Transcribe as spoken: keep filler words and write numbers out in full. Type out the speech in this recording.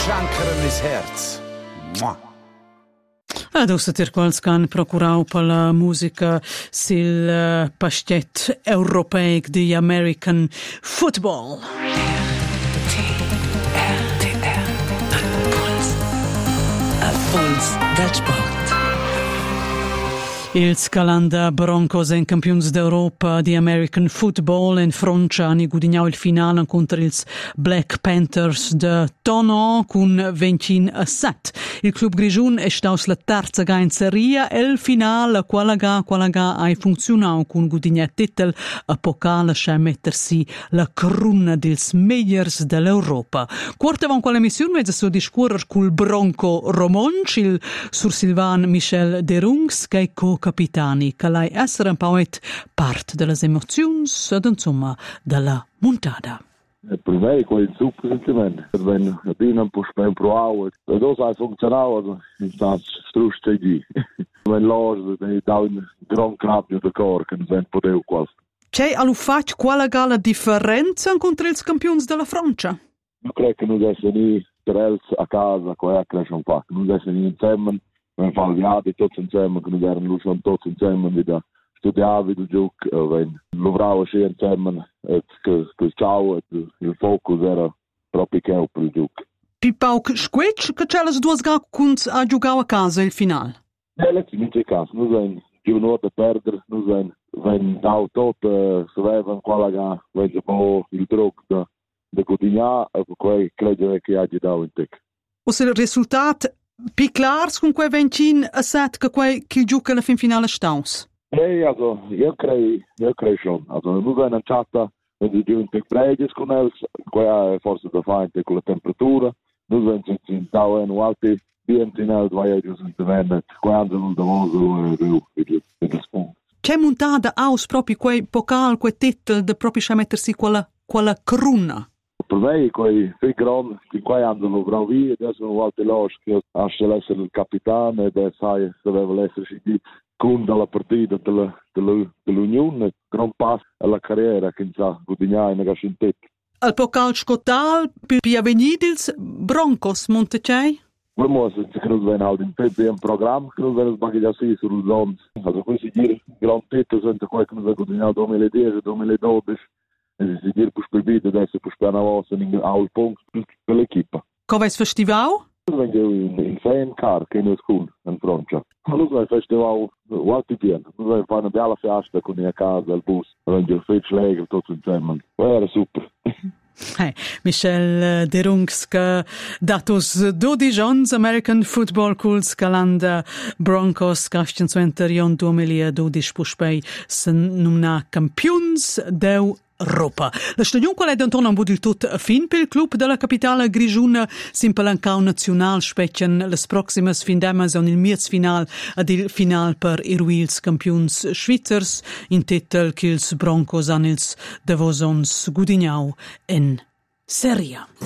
schankeren is Herz. Mua. Ad osseter quals can procurau per la musica sil uh, pastet europeic di American football. Puls del sport. Ils Calanda Broncos en campions d'Europa di American Football in Francia hanno guadagnato il finale contro ils Black Panthers de Tonon con venti a sette. Il club grigiun è stato la terza ga in serie e il finale quella ga quella ga ha funzionato con guadagnato titel a pokale che mettersi la corona dels meilleurs dell'Europa. Quarta van quella missione mezza so discorrer col Bronco Romonch, il sur Silvan Michel Derungs che co capitani, che lei essere un po' parte delle emozioni ed insomma della montata. Per me è quel super sentimento. Wenn bin un po' spem provato, e dos ha funzionato, in sta struste di. Wenn los, dei da un gran crapio de cor che non poteu quasi. C'è allo fatto quale gala differenza contro i campioni della Francia? Io credo che non deve ni per a casa, qua a cresce un po', non deve ni insieme. Wenn fall viadi tutti insieme, che noi erano schon tutti insieme wieder studiavi il gioco, wenn lavoravo sì insieme, e che che ciao, il focus era proprio che per il gioco. Pipauc squetch che c'è le due ga kunz a giocare a casa il finale. Eh, letti non c'è caso, noi sen più non da perdere, noi sen wenn da tot savevan quella ga, wenn un po' il gioco da da continuare, e poi credo che hagi dato in tec. O se il risultato più clars con quei venti a sette che quei che gioca alla fin finale staus. Eh, also, io credo, io credo schon. Also, noi abbiamo chatta, wenn die giunti più preges con els, qua è forse da fare con la temperatura, noi abbiamo in tau en alti dienti in els, vai a gius in tevennet, qua hanno da voso e più, e più spunto. C'è montata aus proprio quei pokal, quei titel, da proprio c'è mettersi quella, quella cruna. Per me, quei sei grandi, che qua hanno bravi, adesso non volte los, che asce essere il capitano, ed è sai, se deve esserci di con dalla partita della, della, dell'Unione, gran passo alla carriera, che sa, guadagnare in gascintet. Al pokal scotal, per avvenidils, Broncos, Montecei? Vamos, se credo ben al in P B un programma, credo ben sbagliare sì sul zons. Also, questi giri, gran titel, sono quelli che noi guadagnato duemiladieci, duemiladodici. E si dir pus proibito adesso pus per una volta in al punto per l'equipa. Come è festival? Vengo in, in fan car che in school in Francia. Allora il festival molto pieno. Noi fanno una bella festa con la casa, il bus, vengo il fetchlegger tutto insieme. Era super. Hey, Michel Derungs che datos dodici ans American Football Cools Calanda Broncos castenzuenterion duemiladodici puspei se numna campions deu Europa. La stagione qual è d'anton un budil tut a fin per il club della capitale grigiuna simpalancau nazional specchen les proximes fin d'emas on il miez final ad il final per i ruils campions schwitzers in titel che ils Broncos han ils devosons gudignau in Serie.